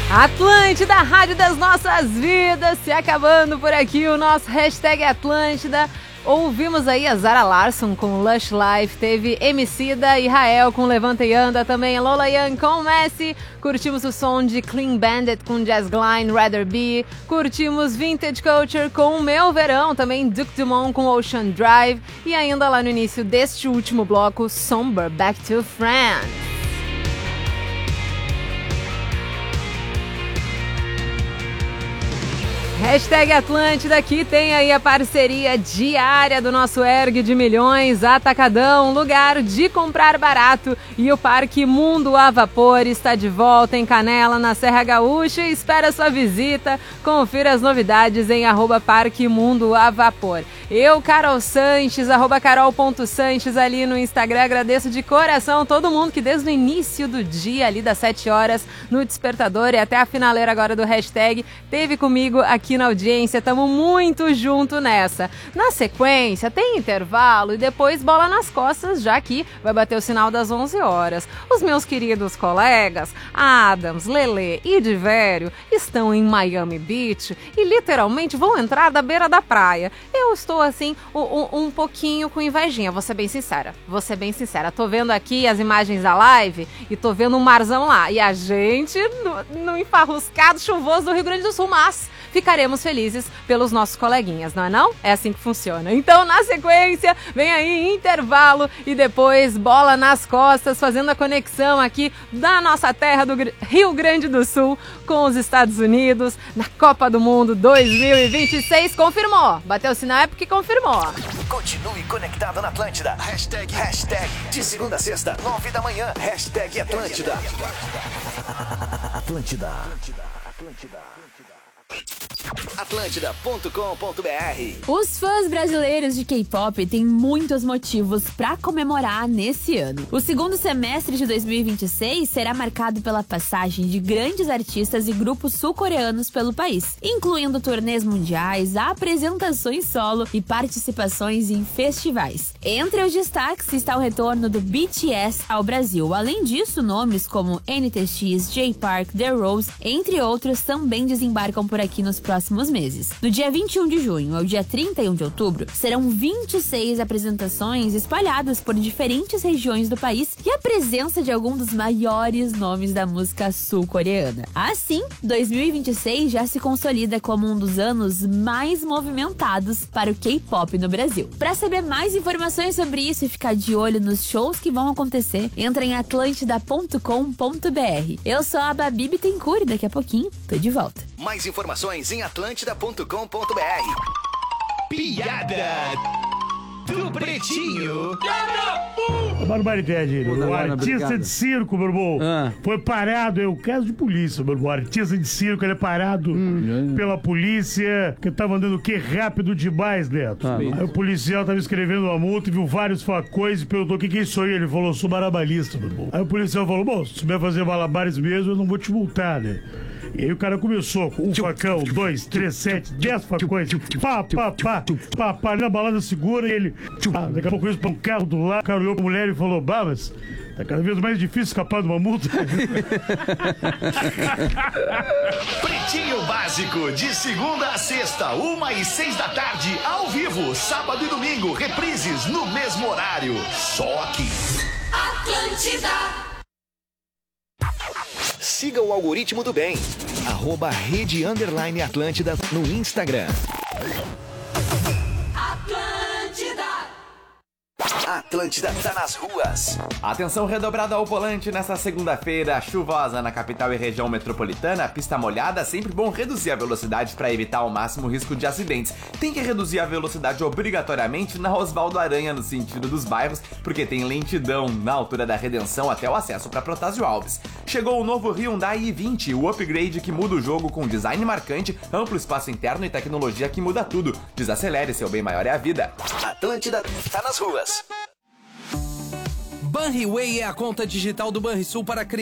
Atlântida, a rádio das nossas vidas, se acabando por aqui o nosso hashtag Atlântida. Ouvimos aí a Zara Larsson com Lush Life, teve Emicida e Rael com Levanta e Anda, também Lola Young com Messi, curtimos o som de Clean Bandit com Jazz Glynne, Rather Be, curtimos Vintage Culture com Meu Verão, também Duke Dumont com Ocean Drive e ainda lá no início deste último bloco, Somber, Back to France. Hashtag Atlântida, que tem aí a parceria diária do nosso Ergue de Milhões, Atacadão, lugar de comprar barato, e o Parque Mundo a Vapor está de volta em Canela, na Serra Gaúcha, e espera sua visita. Confira as novidades em @Parque Mundo a Vapor. Eu, Carol Sanches, @Carol.Sanches ali no Instagram, agradeço de coração todo mundo que desde o início do dia, ali das 7 horas, no Despertador e até a finaleira agora do hashtag, teve comigo aqui na audiência, tamo muito junto nessa. Na sequência, tem intervalo e depois bola nas costas, já que vai bater o sinal das 11 horas. Os meus queridos colegas, Adams, Lelê e Divério, estão em Miami Beach e literalmente vão entrar da beira da praia. Eu estou assim, um pouquinho com invejinha, vou ser bem sincera. Tô vendo aqui as imagens da live e tô vendo um marzão lá. E a gente no enfarruscado chuvoso do Rio Grande do Sul, mas ficaremos felizes pelos nossos coleguinhas, não é não? É assim que funciona. Então, na sequência, vem aí intervalo e depois bola nas costas, fazendo a conexão aqui da nossa terra do Rio Grande do Sul com os Estados Unidos na Copa do Mundo 2026. Confirmou. Bateu o sinal é porque confirmou. Continue conectado na Atlântida. Hashtag de segunda a sexta, 9 da manhã. Hashtag Atlântida. Atlântida. Atlântida.com.br. Os fãs brasileiros de K-pop têm muitos motivos para comemorar nesse ano. O segundo semestre de 2026 será marcado pela passagem de grandes artistas e grupos sul-coreanos pelo país, incluindo turnês mundiais, apresentações solo e participações em festivais. Entre os destaques está o retorno do BTS ao Brasil. Além disso, nomes como NTX, J-Park, The Rose, entre outros, também desembarcam por aqui nos próximos meses. Do dia 21 de junho ao dia 31 de outubro, serão 26 apresentações espalhadas por diferentes regiões do país e a presença de alguns dos maiores nomes da música sul-coreana. Assim, 2026 já se consolida como um dos anos mais movimentados para o K-pop no Brasil. Para saber mais informações sobre isso e ficar de olho nos shows que vão acontecer, entra em atlantida.com.br. Eu sou a Babi Bittencourt e daqui a pouquinho tô de volta. Mais informações em atlântida.com.br. Piada do Pretinho. Barbaridade, o artista de circo, meu irmão, foi parado, é um caso de polícia, meu irmão. O artista de circo, ele é parado pela polícia, que tava andando o quê? Rápido demais, Neto. Aí o policial tava escrevendo uma multa e viu vários facões e perguntou o que é isso aí. Ele falou, sou malabarista, meu irmão. Aí o policial falou, bom, se souber fazer malabares mesmo, eu não vou te multar, né? E aí o cara começou com um facão, 2, 3, 7, 10 facões. Pá, na balada segura e ele... daqui a pouco isso pra um carro do lado, o cara olhou pra mulher e falou, mas tá cada vez mais difícil escapar de uma multa. Pretinho Básico, de segunda a sexta, 1h06 da tarde, ao vivo, sábado e domingo, reprises no mesmo horário. Só aqui. Atlântida. Siga o algoritmo do bem. @Rede_Atlântida no Instagram. Atlântida tá nas ruas. Atenção redobrada ao volante nesta segunda-feira chuvosa na capital e região metropolitana. Pista molhada, sempre bom reduzir a velocidade para evitar ao máximo o risco de acidentes. Tem que reduzir a velocidade obrigatoriamente na Osvaldo Aranha, no sentido dos bairros, porque tem lentidão na altura da Redenção até o acesso para Protásio Alves. Chegou o novo Hyundai i20, o upgrade que muda o jogo com design marcante, amplo espaço interno e tecnologia que muda tudo. Desacelere, seu bem maior é a vida. Atlântida tá nas ruas. Banriway é a conta digital do Banrisul para crianças.